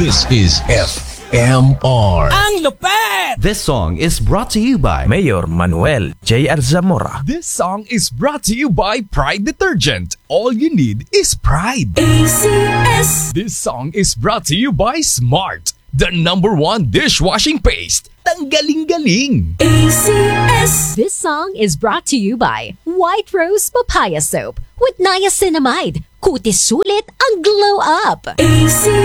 This is FMR. Ang lupet! This song is brought to you by Mayor Manuel J.R. Zamora. This song is brought to you by Pride Detergent. All you need is pride. ACS. This song is brought to you by Smart, the #1 dishwashing paste. Tanggaling-galing. ACS. This song is brought to you by White Rose Papaya Soap with niacinamide. Kutis sulit ang glow up. ACS.